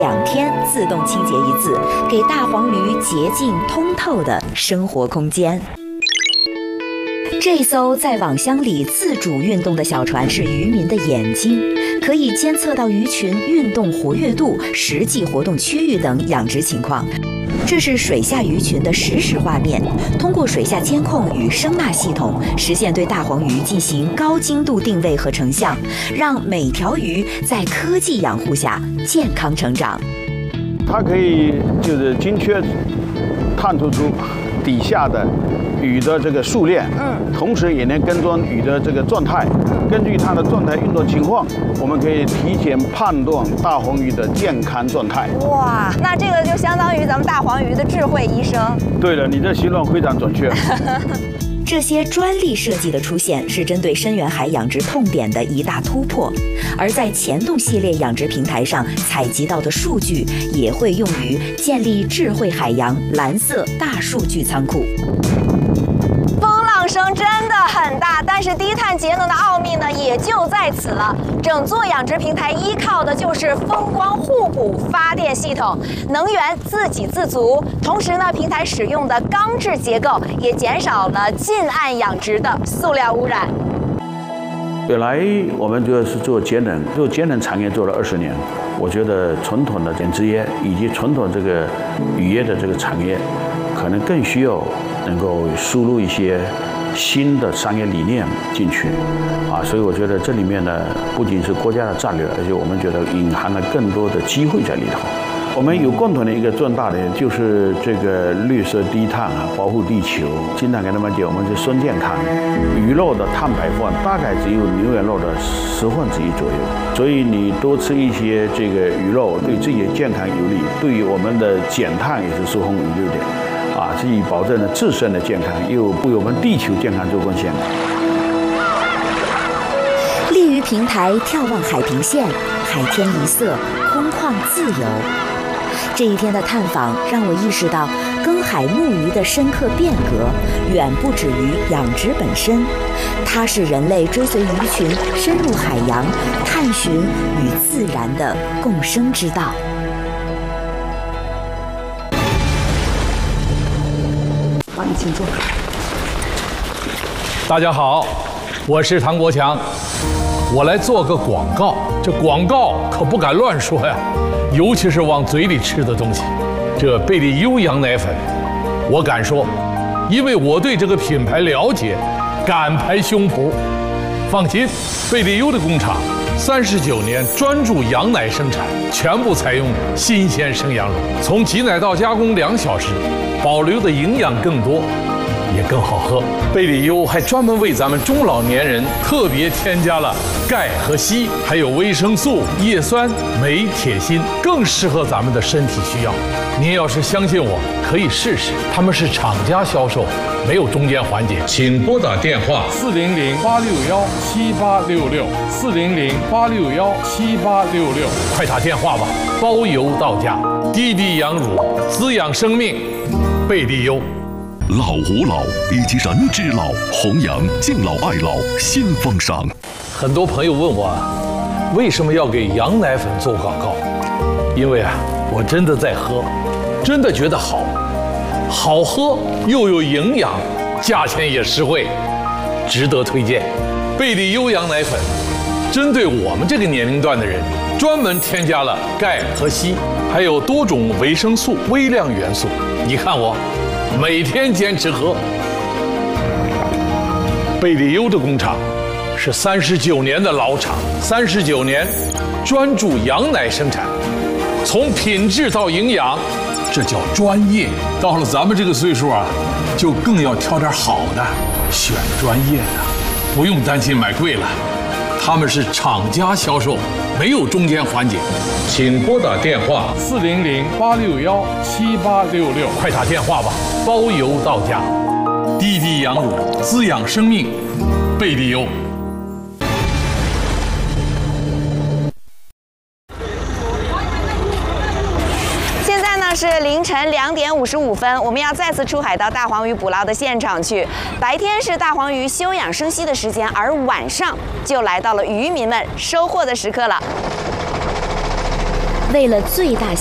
2天自动清洁一次，给大黄鱼洁净通透的生活空间。这艘在网箱里自主运动的小船是渔民的眼睛，可以监测到鱼群运动活跃度、实际活动区域等养殖情况。这是水下鱼群的实时画面，通过水下监控与声纳系统，实现对大黄鱼进行高精度定位和成像，让每条鱼在科技养护下健康成长。 它可以就是精确探出底下的鱼的这个数量，同时也能跟踪鱼的这个状态，根据它的状态运动情况，我们可以提前判断大黄鱼的健康状态。 哇，那这个就相当于咱们大黄鱼的智慧医生。 对了，你的形容非常准确。 这些专利设计的出现是针对深远海养殖痛点的一大突破，而在前动系列养殖平台上采集到的数据也会用于建立智慧海洋蓝色大数据仓库。 风浪声真的很大，但是低碳节能的奥秘呢，也就在此了。整座养殖平台依靠的就是风光互补发电系统，能源自给自足。同时呢，平台使用的钢制结构也减少了近岸养殖的塑料污染。 本来我们就是做节能产业做了20年，我觉得传统的养殖业以及传统这个渔业的这个产业，可能更需要能够输入一些新的商业理念进去，所以我觉得这里面呢，不仅是国家的战略，而且我们觉得隐含了更多的机会在里头。我们有共同的一个重大的，就是这个绿色低碳保护地球。经常跟他们讲，我们是双健康，鱼肉的碳排放大概只有牛羊肉的1/10左右，所以你多吃一些这个鱼肉，对自己的健康有利，对于我们的减碳也是疏风雨六点。既保证了自身的健康，又为我们地球健康做贡献。 利鱼平台眺望海平线，海天一色，空旷自由。这一天的探访让我意识到，耕海牧渔的深刻变革远不止于养殖本身，它是人类追随鱼群深入海洋，探寻与自然的共生之道。请坐。 大家好，我是唐国强，我来做个广告。这广告可不敢乱说呀，尤其是往嘴里吃的东西。这贝利优羊奶粉，我敢说，因为我对这个品牌了解，敢拍胸脯。放心，贝利优的工厂39年专注羊奶生产，全部采用新鲜生羊乳，从挤奶到加工2小时。保留的营养更多，也更好喝。贝利优还专门为咱们中老年人特别添加了钙和硒，还有维生素、叶酸、镁、铁、锌，更适合咱们的身体需要。您要是相信我，可以试试。他们是厂家销售，没有中间环节。请拨打电话400-861-7866，400-861-7866，快打电话吧，包邮到家。滴滴羊乳，滋养生命。贝利优。 老吾老以及人之老，弘扬敬老爱老新风尚。 很多朋友问我，为什么要给羊奶粉做广告？因为我真的在喝，真的觉得好喝又有营养，价钱也实惠，值得推荐。贝利优羊奶粉针对我们这个年龄段的人，专门添加了钙和硒，还有多种维生素、微量元素。你看我每天坚持喝。贝利优的工厂是39年的老厂，39年专注羊奶生产，从品质到营养，这叫专业。到了咱们这个岁数就更要挑点好的，选专业的，不用担心买贵了。他们是厂家销售，没有中间环节。请拨打电话400-861-7866，快打电话吧，包邮到家。滴滴羊乳，滋养生命，贝利优。 是凌晨2点55分，我们要再次出海到大黄鱼捕捞的现场去。白天是大黄鱼休养生息的时间，而晚上就来到了渔民们收获的时刻了。 为了最大